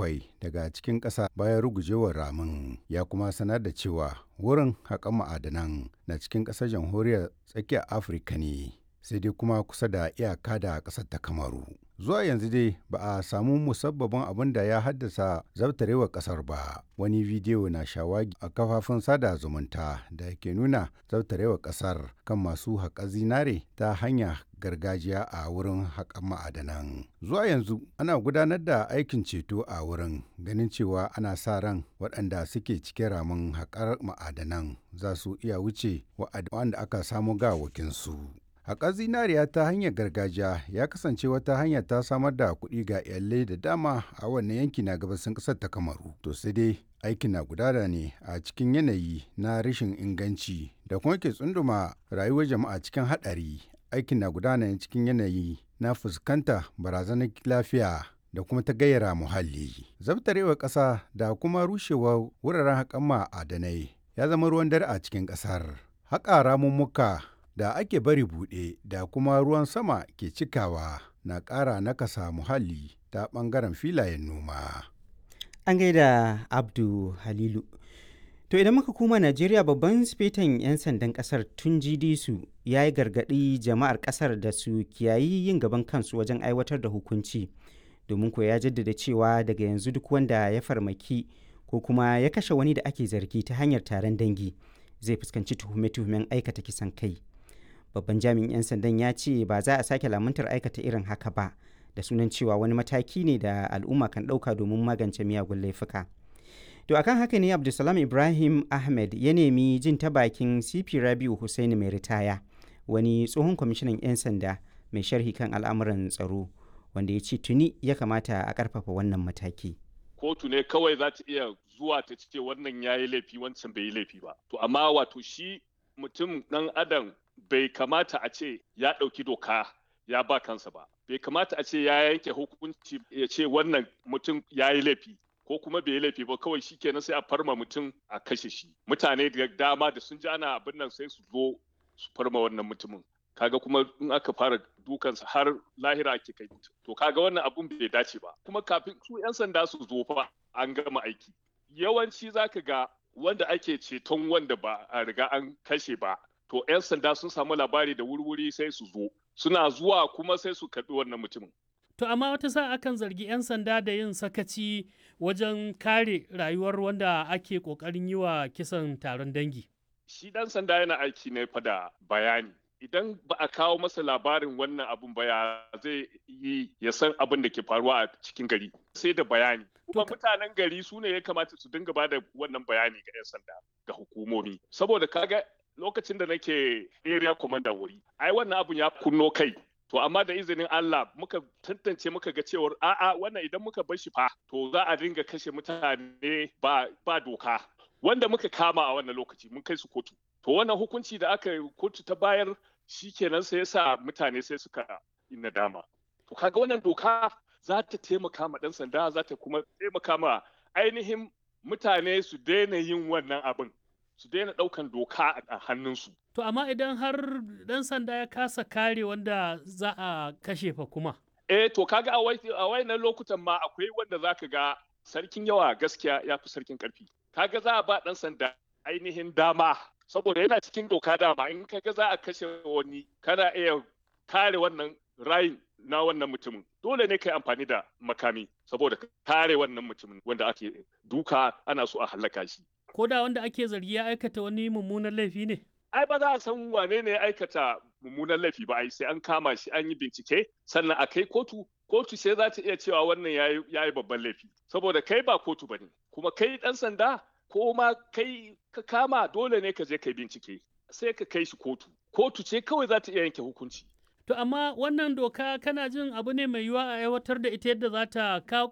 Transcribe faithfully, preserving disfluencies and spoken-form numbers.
bakwai daga cikin ƙasa bayan rugujewar ramin. Ya kuma sanar da cewa wurin haƙan ma'adanan na cikin ƙasar jamhuriyar tsakiyar Afirka ne, sai dai kuma kusa da iyaka da ƙasar ta Kamaru. Zuwa yanzu dai ba a samu musabbabin abin da ya haddasa zabtarewar ƙasar ba. Wani bidiyo na shawagi a kafafen sada zumunta da ke nuna zabtarewar ƙasar kan masu haƙar zinare ta hanya gargajiya a wurin haƙan ma'adanan. Zuwa yanzu ana gudanar da aikin ceto a wurin, ganin cewa ana sa ran waɗanda suke cikin ramin haƙar ma'adanan za su iya wuce waɗanda aka samu gawakinsu. Haƙar zinariya ta hanyar gargajiya ya kasance wata hanya ta samar da kuɗi ga iyalai da dama a wannan yanki na gabasin ƙasar ta Kamaru. To sai dai aikin na gudana ne a cikin yanayi na rashin inganci da kuma ke tsunduma rayuwar jama'a cikin haɗari. Aikin na gudana ne cikin yanayi na fuskanta barazanar lafiya da kuma ta gayyara muhalli. Zabtarewar ƙasa da kuma rushewar wuraren haƙan ma'adanai ya zama ruwan dare a cikin ƙasar. Haƙa ramummuka da ake bari buɗe da kuma ruwan sama ke cikawa na ƙara nakasa muhalli ta ɓangaren filayen noma. An gaida Abdu Halilu. To idan muka koma Najeriya, babban sifetan 'yan sandan ƙasar Tunji Disu ya yi gargaɗi jama'ar ƙasar da su kiyayi yin gaban kansu wajen aiwatar da hukunci, domin ko ya jaddada cewa daga yanzu duk wanda ya farmaki ko kuma ya kashe wani da ake zargi ta hanyar taron dangi zai fuskanci tuhume-tuhumen aikata kisan kai. Babban jami'in 'yan sandan ya ce ba za a sake lamuntar aikata irin haka ba, da sunan cewa wani mataki ne da al'umma kan ɗauka domin magance miyagun laifuka. To akan haka ne Abdulsalam Ibrahim Ahmed ya nemi jin ta bakin C P Rabiu Hussaini mai ritaya, wani tsohon kwamishinan 'yan sanda mai sharhi kan al'amuran tsaro, wanda ya ce tuni ya kamata a ƙarfafa wannan mataki. Kotu ne kawai za ta iya zuwa ta ce wannan ya yi laifi wancan bai yi laifi ba. To amma wato shi mutum ɗan adam bai kamata a ce ya ɗauki doka ya ba kansa ba. Bai kamata a ce ya yanke hukunci ya ce wannan mutum ya yi laifi ko kuma bai yi laifi ba, kawai shi kenan sai a farma mutum a kashe shi. Mutane da dama da sun ji ana abin nan sai su zo su farma wannan mutumin. Kaga kuma in aka fara dukansa har lahira ake kai mutum. To kaga wannan abun bai dace ba. Kuma kafin su 'yan sanda su zo fa an gama aiki. Yawanci zaka ga wanda ake ceton wanda ba a riga an kashe ba. To 'yan sanda sun samu labari da wurwuri sai su zo. Suna zuwa kuma sai su karɓi wannan mutumin. To amma wata sa akan zargi 'yan sanda da yin sakaci wajen kare rayuwar wanda ake ƙoƙarin yi wa kisan taron dangi. Shi ɗan sanda yana aiki ne fa da bayani. Idan ba a kawo masa labarin wannan abun ba ya zai yi ya san abin da ke faruwa a cikin gari sai da bayani. Kuma mutanen gari su ne ya kamata su dinga ba da wannan bayani ga 'yan sanda ga hukumomi. Saboda kaga lokacin da nake area commander wuri, ai wannan abun ya kunno kai. To amma da izinin Allah muka tantance muka ga cewar a'a wannan idan muka bar shi fa to za a dinga kashe mutane ba ba doka. Wanda muka kama a wannan lokaci mun kai su kotu. To wannan hukunci da aka kotu ta bayar shi kenan sai ya sa mutane sai suka yi nadama. To kaga wannan doka za ta taimaka ma ɗan sanda, za ta kuma taimaka ma ainihin mutane su daina yin wannan abin. Su daina ɗaukan doka a hannunsu. To amma idan har ɗan sanda ya kasa kare wanda za a kashe fa kuma? Eh to kaga a wayannan lokutan ma akwai wanda za ka ga sarkin yawa gaskiya ya fi sarkin ƙarfi. Kaga za a ba ɗan sanda ainihin dama saboda yana cikin doka dama in kaga za a kashe wani kana iya kare wannan rayin na wannan mutumin. Dole ne kai amfani da makami saboda kare wannan mutumin wanda ake duka ana so a hallaka shi. Ko da wanda ake zargi ya aikata wani mummunan laifi ne? Ai ba za a san wane ne ya aikata mummunan laifi ba, ai sai an kama shi an yi bincike sannan a kai kotu. Kotu sai za ta iya cewa wannan ya yi babban laifi. Saboda kai ba kotu ba ne, kuma kai ɗan sanda ko ma kai ka kama dole ne ka je kai bincike. Sai ka kai shi kotu. Kotu ce kawai za ta iya yanke hukunci. To amma wannan doka kana jin abu ne mai yiwuwa a aiwatar da ita yadda za ta kawo